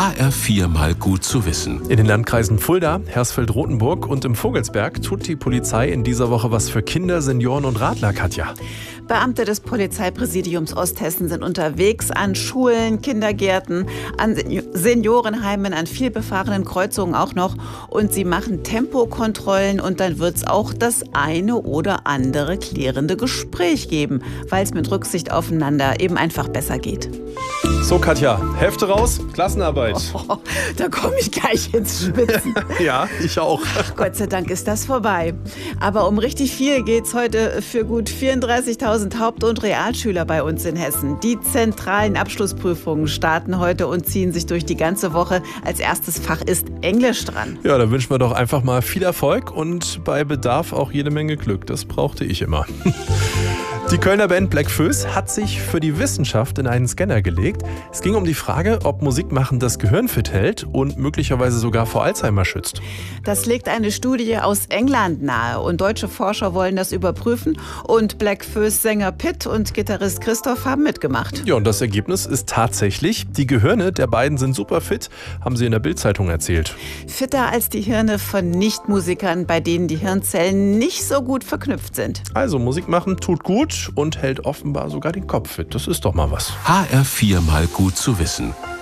HR4 mal gut zu wissen. In den Landkreisen Fulda, Hersfeld-Rotenburg und im Vogelsberg tut die Polizei in dieser Woche was für Kinder, Senioren und Radler, Katja. Beamte des Polizeipräsidiums Osthessen sind unterwegs an Schulen, Kindergärten, an Seniorenheimen, an vielbefahrenen Kreuzungen auch noch. Und sie machen Tempokontrollen und dann wird es auch das eine oder andere klärende Gespräch geben, weil es mit Rücksicht aufeinander eben einfach besser geht. So, Katja, Hefte raus, Klassenarbeit. Oh, da komme ich gleich ins Schwitzen. Ja, ich auch. Gott sei Dank ist das vorbei. Aber um richtig viel geht's heute für gut 34.000 Haupt- und Realschüler bei uns in Hessen. Die zentralen Abschlussprüfungen starten heute und ziehen sich durch die ganze Woche. Als erstes Fach ist Englisch dran. Ja, da wünschen wir doch einfach mal viel Erfolg und bei Bedarf auch jede Menge Glück. Das brauchte ich immer. Die Kölner Band Black Föß hat sich für die Wissenschaft in einen Scanner gelegt. Es ging um die Frage, ob Musikmachen das Gehirn fit hält und möglicherweise sogar vor Alzheimer schützt. Das legt eine Studie aus England nahe und deutsche Forscher wollen das überprüfen. Und Black Föß-Sänger Pitt und Gitarrist Christoph haben mitgemacht. Ja, und das Ergebnis ist tatsächlich, die Gehirne der beiden sind super fit, haben sie in der Bild-Zeitung erzählt. Fitter als die Hirne von Nichtmusikern, bei denen die Hirnzellen nicht so gut verknüpft sind. Also Musik machen tut gut und hält offenbar sogar den Kopf fit. Das ist doch mal was. HR4 mal gut zu wissen.